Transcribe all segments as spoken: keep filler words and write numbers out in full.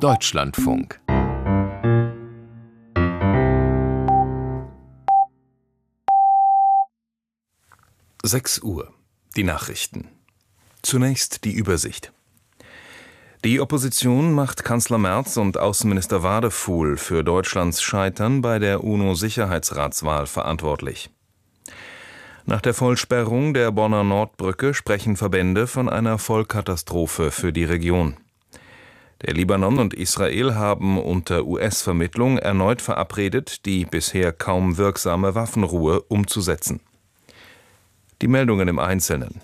Deutschlandfunk. sechs Uhr. Die Nachrichten. Zunächst die Übersicht. Die Opposition macht Kanzler Merz und Außenminister Wadefuhl für Deutschlands Scheitern bei der UNO-Sicherheitsratswahl verantwortlich. Nach der Vollsperrung der Bonner Nordbrücke sprechen Verbände von einer Vollkatastrophe für die Region. Der Libanon und Israel haben unter U S-Vermittlung erneut verabredet, die bisher kaum wirksame Waffenruhe umzusetzen. Die Meldungen im Einzelnen.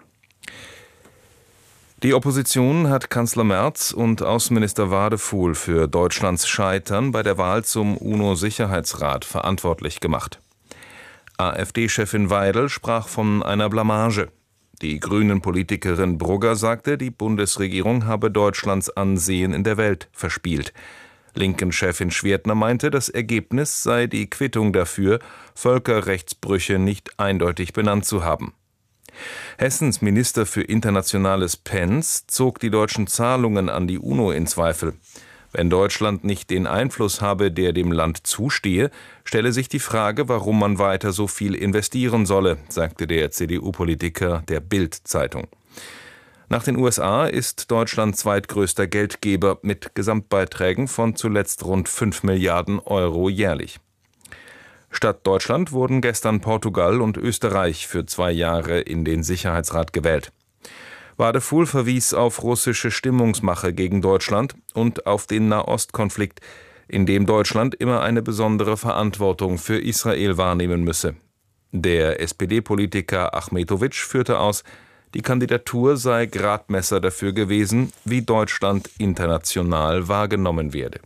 Die Opposition hat Kanzler Merz und Außenminister Wadefuhl für Deutschlands Scheitern bei der Wahl zum UNO-Sicherheitsrat verantwortlich gemacht. AfD-Chefin Weidel sprach von einer Blamage. Die Grünen-Politikerin Brugger sagte, die Bundesregierung habe Deutschlands Ansehen in der Welt verspielt. Linken-Chefin Schwertner meinte, das Ergebnis sei die Quittung dafür, Völkerrechtsbrüche nicht eindeutig benannt zu haben. Hessens Minister für Internationales Pence zog die deutschen Zahlungen an die UNO in Zweifel. Wenn Deutschland nicht den Einfluss habe, der dem Land zustehe, stelle sich die Frage, warum man weiter so viel investieren solle, sagte der C D U-Politiker der Bild-Zeitung. Nach den U S A ist Deutschland zweitgrößter Geldgeber mit Gesamtbeiträgen von zuletzt rund fünf Milliarden Euro jährlich. Statt Deutschland wurden gestern Portugal und Österreich für zwei Jahre in den Sicherheitsrat gewählt. Wadefuhl verwies auf russische Stimmungsmache gegen Deutschland und auf den Nahostkonflikt, in dem Deutschland immer eine besondere Verantwortung für Israel wahrnehmen müsse. Der S P D-Politiker Achmetowitsch führte aus, die Kandidatur sei Gradmesser dafür gewesen, wie Deutschland international wahrgenommen werde.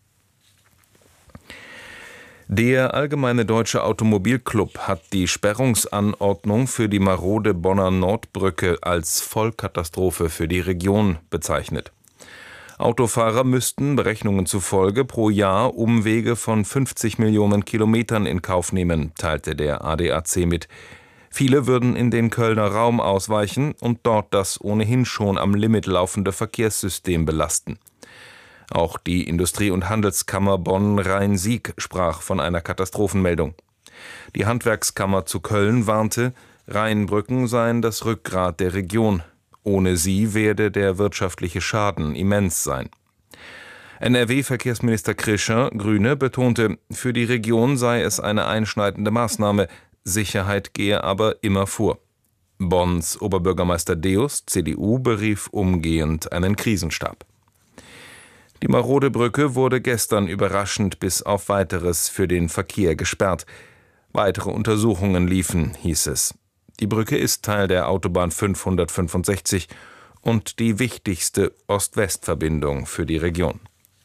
Der Allgemeine Deutsche Automobilclub hat die Sperrungsanordnung für die marode Bonner Nordbrücke als Vollkatastrophe für die Region bezeichnet. Autofahrer müssten Berechnungen zufolge pro Jahr Umwege von fünfzig Millionen Kilometern in Kauf nehmen, teilte der A D A C mit. Viele würden in den Kölner Raum ausweichen und dort das ohnehin schon am Limit laufende Verkehrssystem belasten. Auch die Industrie- und Handelskammer Bonn-Rhein-Sieg sprach von einer Katastrophenmeldung. Die Handwerkskammer zu Köln warnte, Rheinbrücken seien das Rückgrat der Region. Ohne sie werde der wirtschaftliche Schaden immens sein. N R W-Verkehrsminister Krischer, Grüne, betonte, für die Region sei es eine einschneidende Maßnahme, Sicherheit gehe aber immer vor. Bonns Oberbürgermeister Deus, C D U, berief umgehend einen Krisenstab. Die marode Brücke wurde gestern überraschend bis auf Weiteres für den Verkehr gesperrt. Weitere Untersuchungen liefen, hieß es. Die Brücke ist Teil der Autobahn fünfhundertfünfundsechzig und die wichtigste Ost-West-Verbindung für die Region.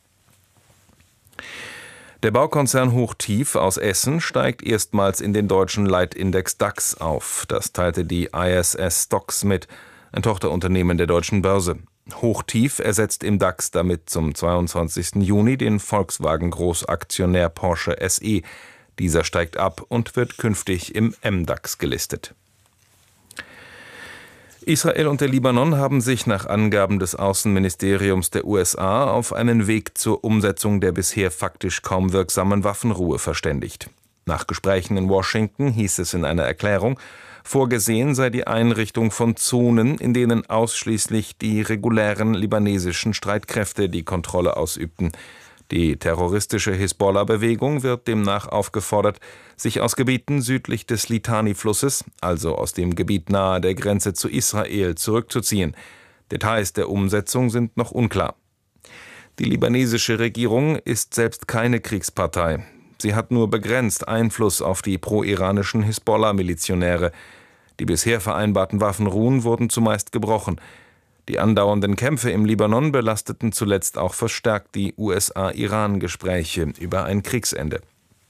Der Baukonzern Hochtief aus Essen steigt erstmals in den deutschen Leitindex DAX auf. Das teilte die I S S Stocks mit, ein Tochterunternehmen der Deutschen Börse. Hochtief ersetzt im DAX damit zum zweiundzwanzigsten Juni den Volkswagen-Großaktionär Porsche S E. Dieser steigt ab und wird künftig im M DAX gelistet. Israel und der Libanon haben sich nach Angaben des Außenministeriums der U S A auf einen Weg zur Umsetzung der bisher faktisch kaum wirksamen Waffenruhe verständigt. Nach Gesprächen in Washington hieß es in einer Erklärung, vorgesehen sei die Einrichtung von Zonen, in denen ausschließlich die regulären libanesischen Streitkräfte die Kontrolle ausübten. Die terroristische Hisbollah-Bewegung wird demnach aufgefordert, sich aus Gebieten südlich des Litani-Flusses, also aus dem Gebiet nahe der Grenze zu Israel, zurückzuziehen. Details der Umsetzung sind noch unklar. Die libanesische Regierung ist selbst keine Kriegspartei. Sie hat nur begrenzt Einfluss auf die pro-iranischen Hisbollah-Milizionäre. Die bisher vereinbarten Waffenruhen wurden zumeist gebrochen. Die andauernden Kämpfe im Libanon belasteten zuletzt auch verstärkt die U S A-Iran-Gespräche über ein Kriegsende.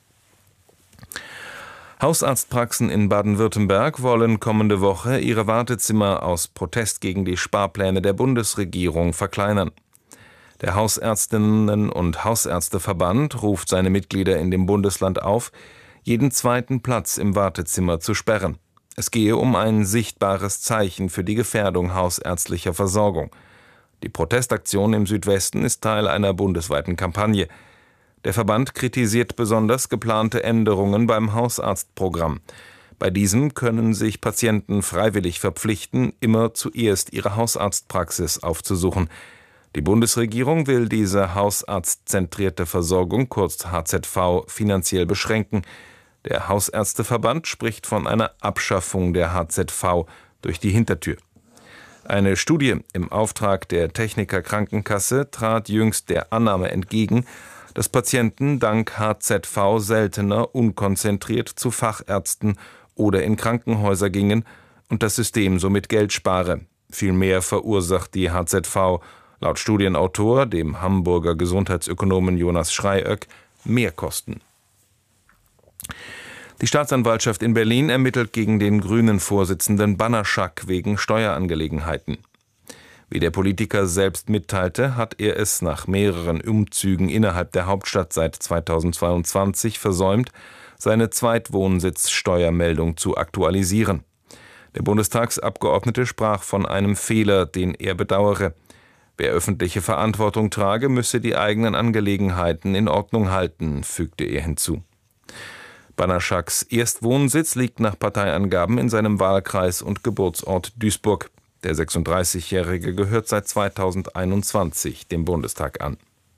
Hausarztpraxen in Baden-Württemberg wollen kommende Woche ihre Wartezimmer aus Protest gegen die Sparpläne der Bundesregierung verkleinern. Der Hausärztinnen- und Hausärzteverband ruft seine Mitglieder in dem Bundesland auf, jeden zweiten Platz im Wartezimmer zu sperren. Es gehe um ein sichtbares Zeichen für die Gefährdung hausärztlicher Versorgung. Die Protestaktion im Südwesten ist Teil einer bundesweiten Kampagne. Der Verband kritisiert besonders geplante Änderungen beim Hausarztprogramm. Bei diesem können sich Patienten freiwillig verpflichten, immer zuerst ihre Hausarztpraxis aufzusuchen. Die Bundesregierung will diese hausarztzentrierte Versorgung, kurz H Z V, finanziell beschränken. Der Hausärzteverband spricht von einer Abschaffung der H Z V durch die Hintertür. Eine Studie im Auftrag der Techniker Krankenkasse trat jüngst der Annahme entgegen, dass Patienten dank H Z V seltener unkonzentriert zu Fachärzten oder in Krankenhäuser gingen und das System somit Geld spare. Vielmehr verursacht die H Z V laut Studienautor, dem Hamburger Gesundheitsökonomen Jonas Schreiöck, Mehrkosten. Die Staatsanwaltschaft in Berlin ermittelt gegen den Grünen-Vorsitzenden Banaszak wegen Steuerangelegenheiten. Wie der Politiker selbst mitteilte, hat er es nach mehreren Umzügen innerhalb der Hauptstadt seit zweitausendzweiundzwanzig versäumt, seine Zweitwohnsitzsteuermeldung zu aktualisieren. Der Bundestagsabgeordnete sprach von einem Fehler, den er bedauere. Wer öffentliche Verantwortung trage, müsse die eigenen Angelegenheiten in Ordnung halten, fügte er hinzu. Banaszaks Erstwohnsitz liegt nach Parteiangaben in seinem Wahlkreis und Geburtsort Duisburg. Der sechsunddreißigjährige gehört seit zweitausendeinundzwanzig dem Bundestag an.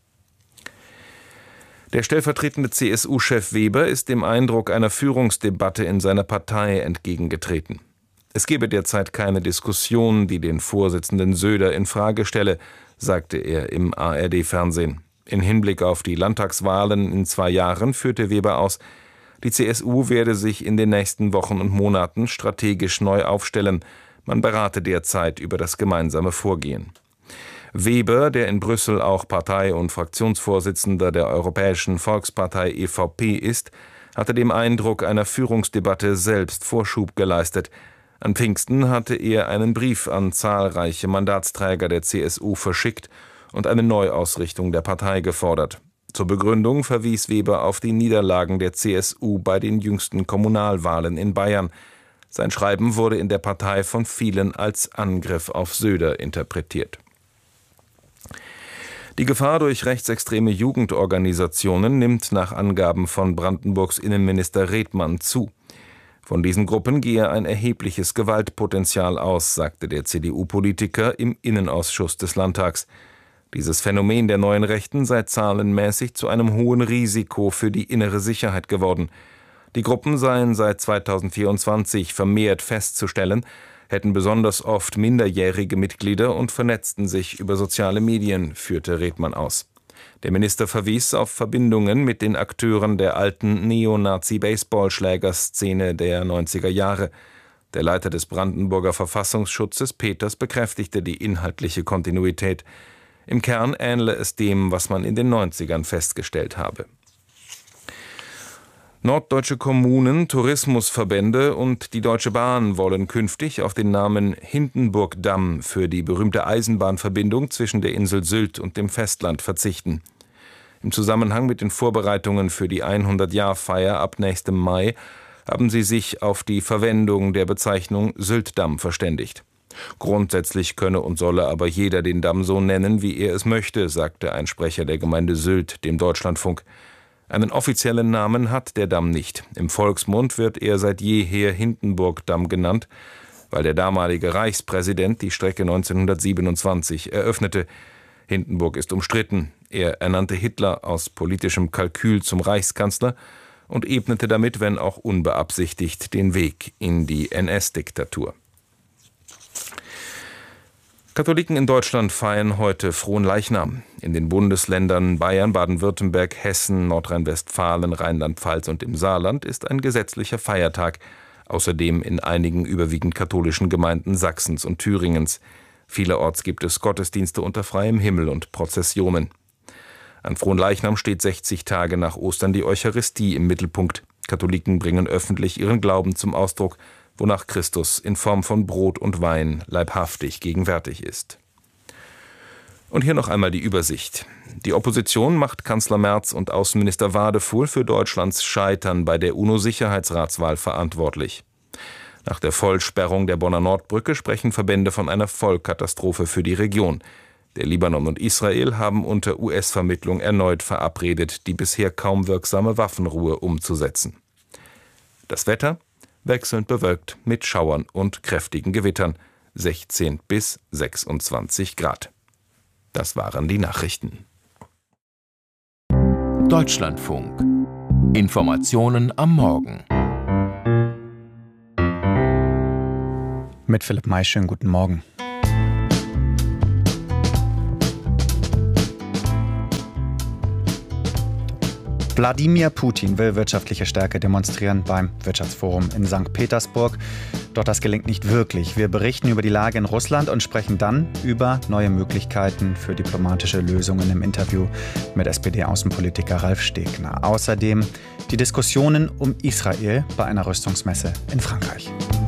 Der stellvertretende C S U-Chef Weber ist dem Eindruck einer Führungsdebatte in seiner Partei entgegengetreten. Es gebe derzeit keine Diskussion, die den Vorsitzenden Söder in Frage stelle, sagte er im A R D-Fernsehen. In Hinblick auf die Landtagswahlen in zwei Jahren führte Weber aus, die C S U werde sich in den nächsten Wochen und Monaten strategisch neu aufstellen. Man berate derzeit über das gemeinsame Vorgehen. Weber, der in Brüssel auch Partei- und Fraktionsvorsitzender der Europäischen Volkspartei E V P ist, hatte dem Eindruck einer Führungsdebatte selbst Vorschub geleistet. An Pfingsten hatte er einen Brief an zahlreiche Mandatsträger der C S U verschickt und eine Neuausrichtung der Partei gefordert. Zur Begründung verwies Weber auf die Niederlagen der C S U bei den jüngsten Kommunalwahlen in Bayern. Sein Schreiben wurde in der Partei von vielen als Angriff auf Söder interpretiert. Die Gefahr durch rechtsextreme Jugendorganisationen nimmt nach Angaben von Brandenburgs Innenminister Redmann zu. Von diesen Gruppen gehe ein erhebliches Gewaltpotenzial aus, sagte der C D U-Politiker im Innenausschuss des Landtags. Dieses Phänomen der neuen Rechten sei zahlenmäßig zu einem hohen Risiko für die innere Sicherheit geworden. Die Gruppen seien seit zweitausendvierundzwanzig vermehrt festzustellen, hätten besonders oft minderjährige Mitglieder und vernetzten sich über soziale Medien, führte Redmann aus. Der Minister verwies auf Verbindungen mit den Akteuren der alten Neonazi-Baseballschlägerszene der neunziger Jahre. Der Leiter des Brandenburger Verfassungsschutzes Peters bekräftigte die inhaltliche Kontinuität. Im Kern ähnele es dem, was man in den neunzigern festgestellt habe. Norddeutsche Kommunen, Tourismusverbände und die Deutsche Bahn wollen künftig auf den Namen Hindenburgdamm für die berühmte Eisenbahnverbindung zwischen der Insel Sylt und dem Festland verzichten. Im Zusammenhang mit den Vorbereitungen für die hundert-Jahr-Feier ab nächstem Mai haben sie sich auf die Verwendung der Bezeichnung Syltdamm verständigt. Grundsätzlich könne und solle aber jeder den Damm so nennen, wie er es möchte, sagte ein Sprecher der Gemeinde Sylt dem Deutschlandfunk. Einen offiziellen Namen hat der Damm nicht. Im Volksmund wird er seit jeher Hindenburgdamm genannt, weil der damalige Reichspräsident die Strecke neunzehnhundertsiebenundzwanzig eröffnete. Hindenburg ist umstritten. Er ernannte Hitler aus politischem Kalkül zum Reichskanzler und ebnete damit, wenn auch unbeabsichtigt, den Weg in die N S-Diktatur. Katholiken in Deutschland feiern heute Fronleichnam. In den Bundesländern Bayern, Baden-Württemberg, Hessen, Nordrhein-Westfalen, Rheinland-Pfalz und im Saarland ist ein gesetzlicher Feiertag. Außerdem in einigen überwiegend katholischen Gemeinden Sachsens und Thüringens. Vielerorts gibt es Gottesdienste unter freiem Himmel und Prozessionen. An Fronleichnam steht sechzig Tage nach Ostern die Eucharistie im Mittelpunkt. Katholiken bringen öffentlich ihren Glauben zum Ausdruck, wonach Christus in Form von Brot und Wein leibhaftig gegenwärtig ist. Und hier noch einmal die Übersicht. Die Opposition macht Kanzler Merz und Außenminister Wadefuhl für Deutschlands Scheitern bei der UNO-Sicherheitsratswahl verantwortlich. Nach der Vollsperrung der Bonner Nordbrücke sprechen Verbände von einer Vollkatastrophe für die Region. Der Libanon und Israel haben unter U S-Vermittlung erneut verabredet, die bisher kaum wirksame Waffenruhe umzusetzen. Das Wetter? Wechselnd bewölkt mit Schauern und kräftigen Gewittern, sechzehn bis sechsundzwanzig Grad. Das waren die Nachrichten. Deutschlandfunk. Informationen am Morgen. Mit Philipp May, schönen guten Morgen. Wladimir Putin will wirtschaftliche Stärke demonstrieren beim Wirtschaftsforum in Sankt Petersburg. Doch das gelingt nicht wirklich. Wir berichten über die Lage in Russland und sprechen dann über neue Möglichkeiten für diplomatische Lösungen im Interview mit S P D-Außenpolitiker Ralf Stegner. Außerdem die Diskussionen um Israel bei einer Rüstungsmesse in Frankreich.